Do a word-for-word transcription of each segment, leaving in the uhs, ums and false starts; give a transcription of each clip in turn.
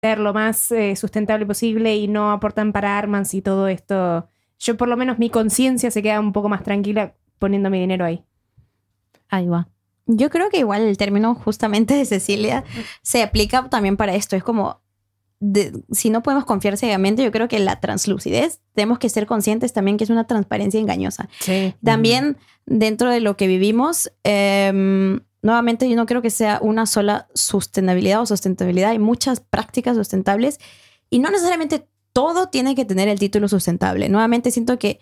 ser lo más eh, sustentable posible y no aportan para armas y todo esto. Yo por lo menos mi conciencia se queda un poco más tranquila poniendo mi dinero ahí. Ahí va. Yo creo que igual el término justamente de Cecilia se aplica también para esto. Es como, de, si no podemos confiar ciegamente, yo creo que la translucidez, tenemos que ser conscientes también que es una transparencia engañosa. Sí. También dentro de lo que vivimos, eh, nuevamente yo no creo que sea una sola sostenibilidad o sustentabilidad. Hay muchas prácticas sustentables y no necesariamente todo tiene que tener el título sustentable. Nuevamente siento que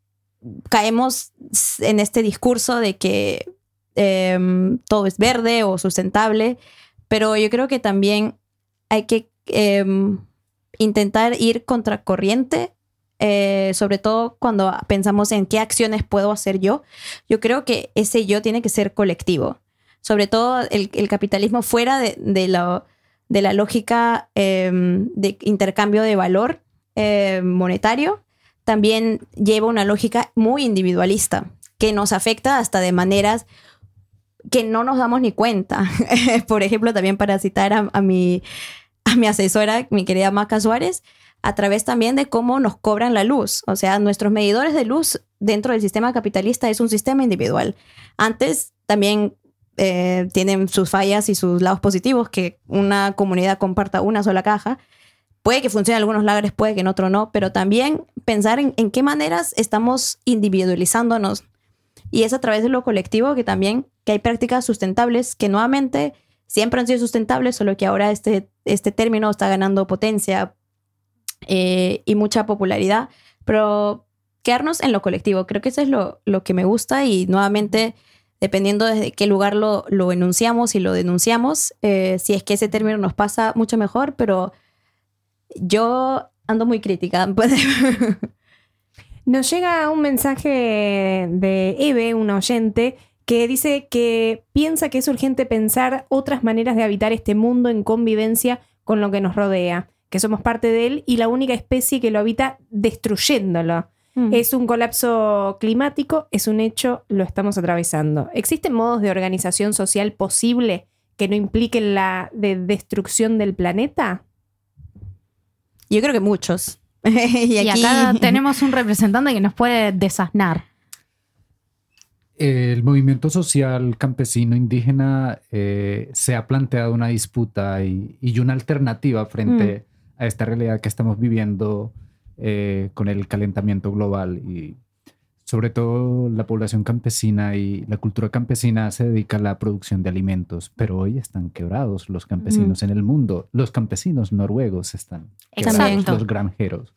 caemos en este discurso de que eh, todo es verde o sustentable, pero yo creo que también hay que eh, intentar ir contracorriente, eh, sobre todo cuando pensamos en qué acciones puedo hacer yo. Yo creo que ese yo tiene que ser colectivo. Sobre todo el, el capitalismo fuera de, de, la, de la lógica eh, de intercambio de valor eh, monetario, también lleva una lógica muy individualista que nos afecta hasta de maneras que no nos damos ni cuenta. Por ejemplo, también para citar a, a, mi, a mi asesora, mi querida Maca Suárez, a través también de cómo nos cobran la luz. O sea, nuestros medidores de luz dentro del sistema capitalista es un sistema individual. Antes también eh, tienen sus fallas y sus lados positivos, que una comunidad comparta una sola caja. Puede que funcione en algunos lares, puede que en otros no, pero también pensar en, en qué maneras estamos individualizándonos. Y es a través de lo colectivo que también que hay prácticas sustentables que nuevamente siempre han sido sustentables, solo que ahora este, este término está ganando potencia eh, y mucha popularidad. Pero quedarnos en lo colectivo, creo que eso es lo, lo que me gusta y nuevamente, dependiendo de qué lugar lo, lo enunciamos y lo denunciamos, eh, si es que ese término nos pasa mucho mejor, pero yo ando muy crítica. Nos llega un mensaje de Eve, una oyente, que dice que piensa que es urgente pensar otras maneras de habitar este mundo en convivencia con lo que nos rodea, que somos parte de él y la única especie que lo habita destruyéndolo. Mm. Es un colapso climático, es un hecho, lo estamos atravesando. ¿Existen modos de organización social posible que no impliquen la de destrucción del planeta? Yo creo que muchos. y, y aquí... acá tenemos un representante que nos puede desasnar. El movimiento social campesino indígena eh, se ha planteado una disputa y, y una alternativa frente mm. a esta realidad que estamos viviendo eh, con el calentamiento global. Y sobre todo la población campesina y la cultura campesina se dedica a la producción de alimentos, pero hoy están quebrados los campesinos mm. en el mundo. Los campesinos noruegos están quebrados, Exacto. los granjeros.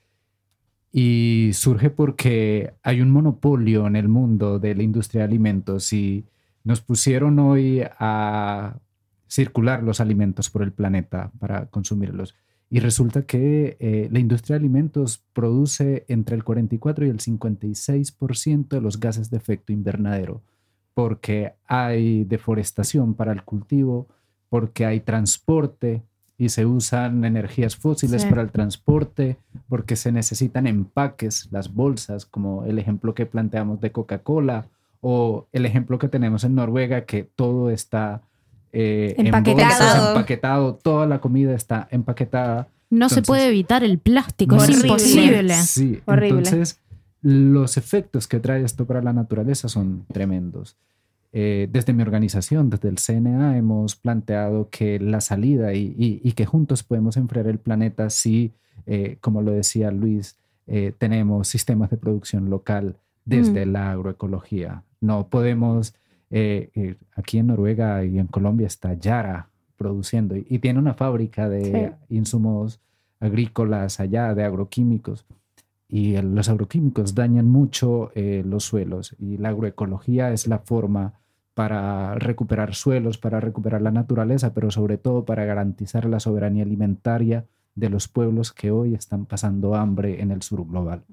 Y surge porque hay un monopolio en el mundo de la industria de alimentos y nos pusieron hoy a circular los alimentos por el planeta para consumirlos. Y resulta que eh, la industria de alimentos produce entre el cuarenta y cuatro y el cincuenta y seis por ciento de los gases de efecto invernadero, porque hay deforestación para el cultivo, porque hay transporte y se usan energías fósiles sí. para el transporte, porque se necesitan empaques, las bolsas, como el ejemplo que planteamos de Coca-Cola, o el ejemplo que tenemos en Noruega, que todo está eh, empaquetado. En bolsas, empaquetado, toda la comida está empaquetada. No entonces, se puede evitar el plástico, es horrible. imposible. Sí, horrible. Entonces los efectos que trae esto para la naturaleza son tremendos. Eh, desde mi organización, desde el C N A, hemos planteado que la salida y, y, y que juntos podemos enfriar el planeta si, eh, como lo decía Luis, eh, tenemos sistemas de producción local desde mm. la agroecología. No podemos, eh, eh, aquí en Noruega y en Colombia está Yara produciendo y, y tiene una fábrica de sí. insumos agrícolas allá, de agroquímicos. Y el, los agroquímicos dañan mucho eh, los suelos y la agroecología es la forma para recuperar suelos, para recuperar la naturaleza, pero sobre todo para garantizar la soberanía alimentaria de los pueblos que hoy están pasando hambre en el sur global.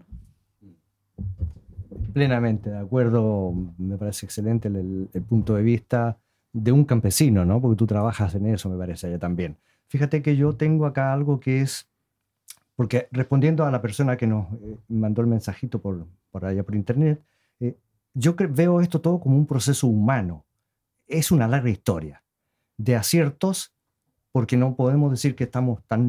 Plenamente de acuerdo, me parece excelente el, el punto de vista de un campesino, ¿no? Porque tú trabajas en eso, me parece, allá también. Fíjate que yo tengo acá algo que es, porque respondiendo a la persona que nos eh, mandó el mensajito por, por allá por internet, eh, yo cre- veo esto todo como un proceso humano. Es una larga historia de aciertos porque no podemos decir que estamos tan